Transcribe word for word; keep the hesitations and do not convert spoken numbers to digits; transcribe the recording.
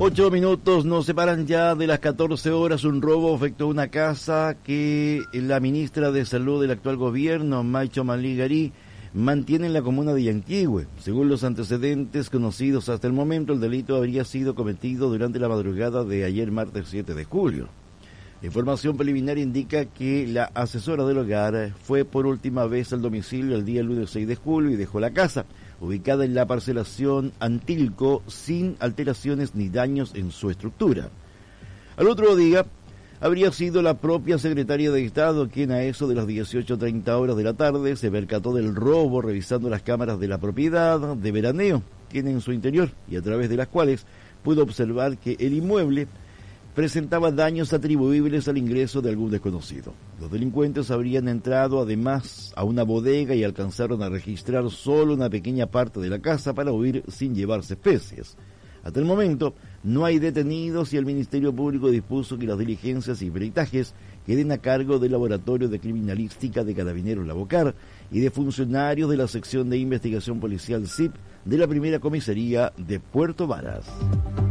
Ocho minutos nos separan ya de las catorce horas. Un robo afectó una casa que la ministra de Salud del actual gobierno, Maicho Maligari, mantiene en la comuna de Yanquihue. Según los antecedentes conocidos hasta el momento, el delito habría sido cometido durante la madrugada de ayer martes siete de julio. La información preliminar indica que la asesora del hogar fue por última vez al domicilio el día lunes seis de julio y dejó la casa, ubicada en la parcelación Antilco, sin alteraciones ni daños en su estructura. Al otro día, habría sido la propia secretaria de Estado quien a eso de las dieciocho treinta horas de la tarde se percató del robo revisando las cámaras de la propiedad de veraneo que tiene en su interior y a través de las cuales pudo observar que el inmueble presentaba daños atribuibles al ingreso de algún desconocido. Los delincuentes habrían entrado además a una bodega y alcanzaron a registrar solo una pequeña parte de la casa para huir sin llevarse especies. Hasta el momento no hay detenidos y el Ministerio Público dispuso que las diligencias y peritajes queden a cargo del Laboratorio de Criminalística de Carabineros La Bocar y de funcionarios de la Sección de Investigación Policial S I P de la Primera Comisaría de Puerto Varas.